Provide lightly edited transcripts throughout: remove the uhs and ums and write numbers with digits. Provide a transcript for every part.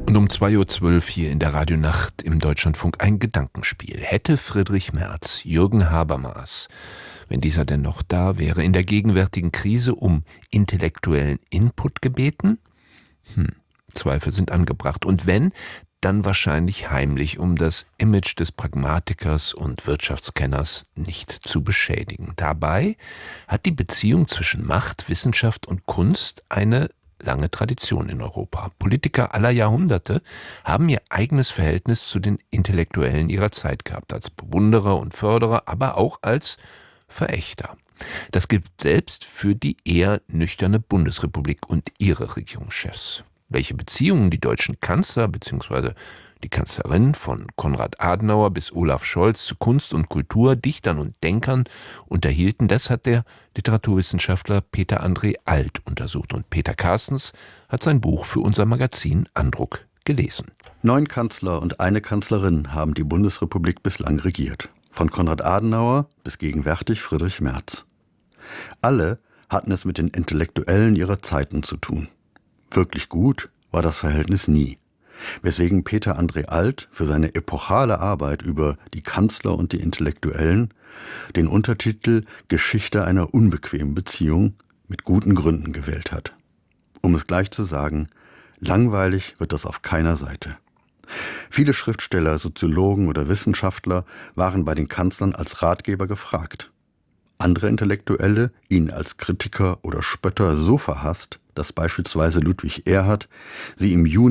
Und um 2:12 Uhr hier in der Radionacht im Deutschlandfunk ein Gedankenspiel. Hätte Friedrich Merz Jürgen Habermas, wenn dieser denn noch da wäre, in der gegenwärtigen Krise um intellektuellen Input gebeten? Zweifel sind angebracht. Und wenn, dann wahrscheinlich heimlich, um das Image des Pragmatikers und Wirtschaftskenners nicht zu beschädigen. Dabei hat die Beziehung zwischen Macht, Wissenschaft und Kunst eine lange Tradition in Europa. Politiker aller Jahrhunderte haben ihr eigenes Verhältnis zu den Intellektuellen ihrer Zeit gehabt, als Bewunderer und Förderer, aber auch als Verächter. Das gilt selbst für die eher nüchterne Bundesrepublik und ihre Regierungschefs. Welche Beziehungen die deutschen Kanzler bzw. die Kanzlerin von Konrad Adenauer bis Olaf Scholz zu Kunst und Kultur, Dichtern und Denkern unterhielten, das hat der Literaturwissenschaftler Peter André Alt untersucht. Und Peter Carstens hat sein Buch für unser Magazin Andruck gelesen. 9 Kanzler und eine Kanzlerin haben die Bundesrepublik bislang regiert. Von Konrad Adenauer bis gegenwärtig Friedrich Merz. Alle hatten es mit den Intellektuellen ihrer Zeiten zu tun. Wirklich gut war das Verhältnis nie. Weswegen Peter André Alt für seine epochale Arbeit über die Kanzler und die Intellektuellen den Untertitel Geschichte einer unbequemen Beziehung mit guten Gründen gewählt hat. Um es gleich zu sagen, langweilig wird das auf keiner Seite. Viele Schriftsteller, Soziologen oder Wissenschaftler waren bei den Kanzlern als Ratgeber gefragt. Andere Intellektuelle, ihn als Kritiker oder Spötter so verhasst, dass beispielsweise Ludwig Erhard sie im Juni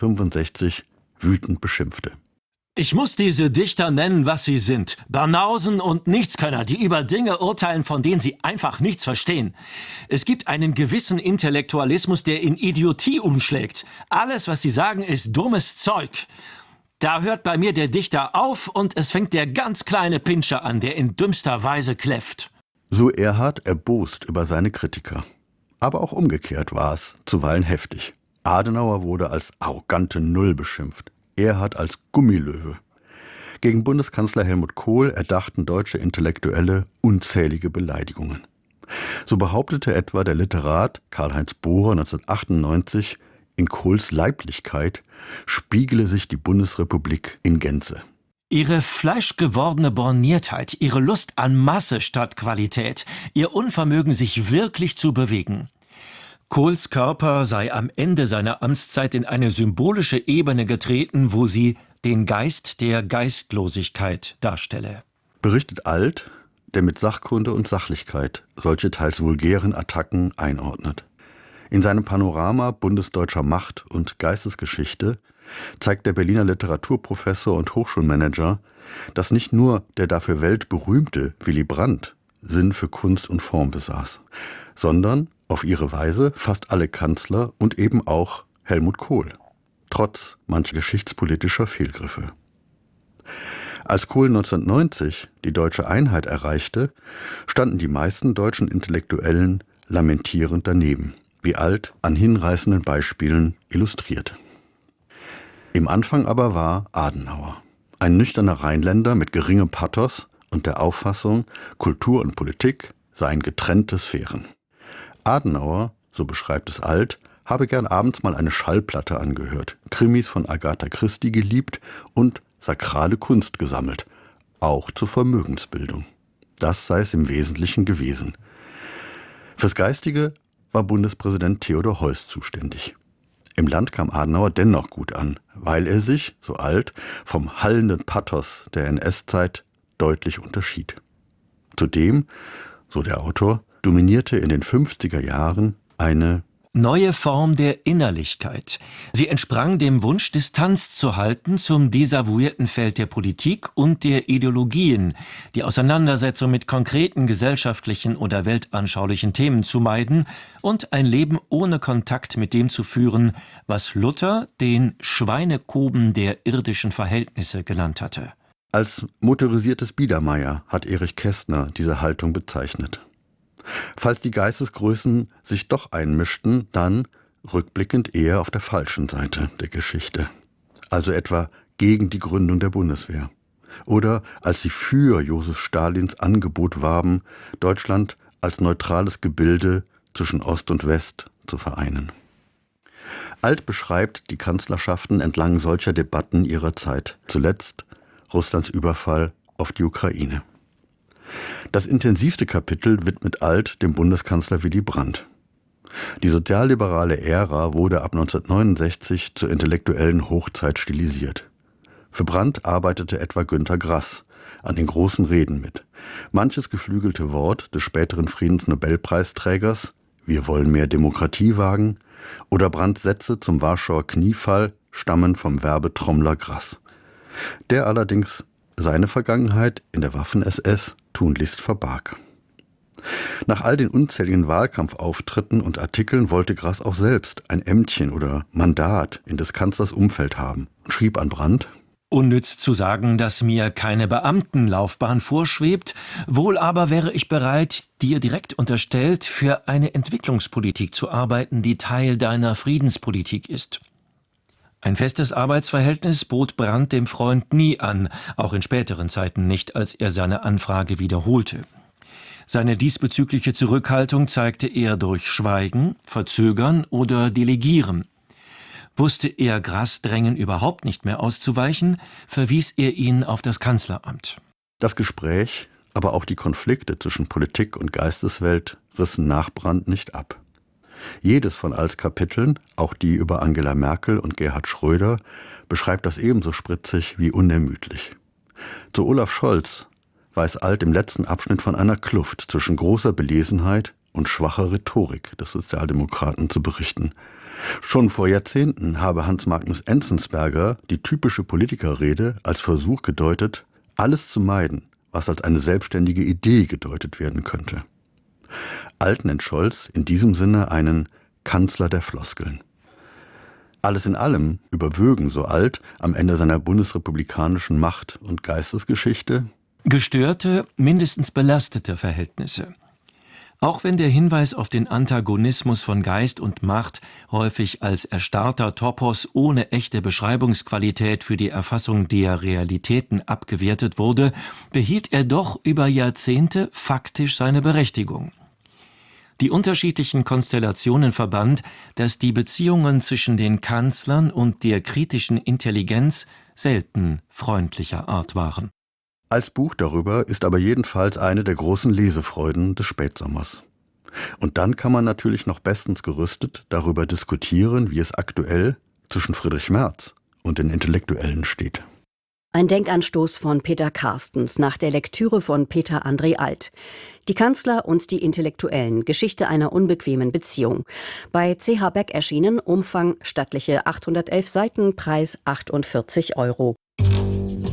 1965 wütend beschimpfte. Ich muss diese Dichter nennen, was sie sind. Banausen und Nichtskönner, die über Dinge urteilen, von denen sie einfach nichts verstehen. Es gibt einen gewissen Intellektualismus, der in Idiotie umschlägt. Alles, was sie sagen, ist dummes Zeug. Da hört bei mir der Dichter auf und es fängt der ganz kleine Pinscher an, der in dümmster Weise kläfft. So Erhard erbost über seine Kritiker. Aber auch umgekehrt war es zuweilen heftig. Adenauer wurde als arrogante Null beschimpft, Erhard als Gummilöwe. Gegen Bundeskanzler Helmut Kohl erdachten deutsche Intellektuelle unzählige Beleidigungen. So behauptete etwa der Literat Karl-Heinz Bohrer 1998, in Kohls Leiblichkeit spiegele sich die Bundesrepublik in Gänze. Ihre fleischgewordene Borniertheit, ihre Lust an Masse statt Qualität, ihr Unvermögen, sich wirklich zu bewegen. Kohls Körper sei am Ende seiner Amtszeit in eine symbolische Ebene getreten, wo sie den Geist der Geistlosigkeit darstelle. Berichtet Alt, der mit Sachkunde und Sachlichkeit solche teils vulgären Attacken einordnet. In seinem Panorama bundesdeutscher Macht- und Geistesgeschichte zeigt der Berliner Literaturprofessor und Hochschulmanager, dass nicht nur der dafür weltberühmte Willy Brandt Sinn für Kunst und Form besaß, sondern auf ihre Weise fast alle Kanzler und eben auch Helmut Kohl, trotz mancher geschichtspolitischer Fehlgriffe. Als Kohl 1990 die deutsche Einheit erreichte, standen die meisten deutschen Intellektuellen lamentierend daneben, wie Alt an hinreißenden Beispielen illustriert. Im Anfang aber war Adenauer, ein nüchterner Rheinländer mit geringem Pathos und der Auffassung, Kultur und Politik seien getrennte Sphären. Adenauer, so beschreibt es Alt, habe gern abends mal eine Schallplatte angehört, Krimis von Agatha Christie geliebt und sakrale Kunst gesammelt, auch zur Vermögensbildung. Das sei es im Wesentlichen gewesen. Fürs Geistige war Bundespräsident Theodor Heuss zuständig. Im Land kam Adenauer dennoch gut an, weil er sich, so Alt, vom hallenden Pathos der NS-Zeit deutlich unterschied. Zudem, so der Autor, dominierte in den 50er Jahren eine neue Form der Innerlichkeit. Sie entsprang dem Wunsch, Distanz zu halten zum desavouierten Feld der Politik und der Ideologien, die Auseinandersetzung mit konkreten gesellschaftlichen oder weltanschaulichen Themen zu meiden und ein Leben ohne Kontakt mit dem zu führen, was Luther den Schweinekoben der irdischen Verhältnisse genannt hatte. Als motorisiertes Biedermeier hat Erich Kästner diese Haltung bezeichnet. Falls die Geistesgrößen sich doch einmischten, dann rückblickend eher auf der falschen Seite der Geschichte. Also etwa gegen die Gründung der Bundeswehr. Oder als sie für Josef Stalins Angebot warben, Deutschland als neutrales Gebilde zwischen Ost und West zu vereinen. Alt beschreibt die Kanzlerschaften entlang solcher Debatten ihrer Zeit. Zuletzt Russlands Überfall auf die Ukraine. Das intensivste Kapitel widmet Alt dem Bundeskanzler Willy Brandt. Die sozialliberale Ära wurde ab 1969 zur intellektuellen Hochzeit stilisiert. Für Brandt arbeitete etwa Günter Grass an den großen Reden mit. Manches geflügelte Wort des späteren Friedensnobelpreisträgers „Wir wollen mehr Demokratie wagen" oder Brandts Sätze zum Warschauer Kniefall stammen vom Werbetrommler Grass, der allerdings seine Vergangenheit in der Waffen-SS tunlichst verbarg. Nach all den unzähligen Wahlkampfauftritten und Artikeln wollte Grass auch selbst ein Ämtchen oder Mandat in des Kanzlers Umfeld haben und schrieb an Brandt: Unnütz zu sagen, dass mir keine Beamtenlaufbahn vorschwebt, wohl aber wäre ich bereit, dir direkt unterstellt, für eine Entwicklungspolitik zu arbeiten, die Teil deiner Friedenspolitik ist. Ein festes Arbeitsverhältnis bot Brandt dem Freund nie an, auch in späteren Zeiten nicht, als er seine Anfrage wiederholte. Seine diesbezügliche Zurückhaltung zeigte er durch Schweigen, Verzögern oder Delegieren. Wusste er Grass Drängen überhaupt nicht mehr auszuweichen, verwies er ihn auf das Kanzleramt. Das Gespräch, aber auch die Konflikte zwischen Politik und Geisteswelt rissen nach Brandt nicht ab. Jedes von Alts Kapiteln, auch die über Angela Merkel und Gerhard Schröder, beschreibt das ebenso spritzig wie unermüdlich. Zu Olaf Scholz weiß Alt im letzten Abschnitt von einer Kluft zwischen großer Belesenheit und schwacher Rhetorik des Sozialdemokraten zu berichten. Schon vor Jahrzehnten habe Hans Magnus Enzensberger die typische Politikerrede als Versuch gedeutet, alles zu meiden, was als eine selbstständige Idee gedeutet werden könnte. Alt nennt Scholz in diesem Sinne einen Kanzler der Floskeln. Alles in allem überwögen, so Alt, am Ende seiner bundesrepublikanischen Macht- und Geistesgeschichte gestörte, mindestens belastete Verhältnisse. Auch wenn der Hinweis auf den Antagonismus von Geist und Macht häufig als erstarrter Topos ohne echte Beschreibungsqualität für die Erfassung der Realitäten abgewertet wurde, behielt er doch über Jahrzehnte faktisch seine Berechtigung. Die unterschiedlichen Konstellationen verband, dass die Beziehungen zwischen den Kanzlern und der kritischen Intelligenz selten freundlicher Art waren. Als Buch darüber ist aber jedenfalls eine der großen Lesefreuden des Spätsommers. Und dann kann man natürlich noch bestens gerüstet darüber diskutieren, wie es aktuell zwischen Friedrich Merz und den Intellektuellen steht. Ein Denkanstoß von Peter Carstens nach der Lektüre von Peter André Alt. Die Kanzler und die Intellektuellen. Geschichte einer unbequemen Beziehung. Bei CH Beck erschienen, Umfang stattliche 811 Seiten, Preis 48 €.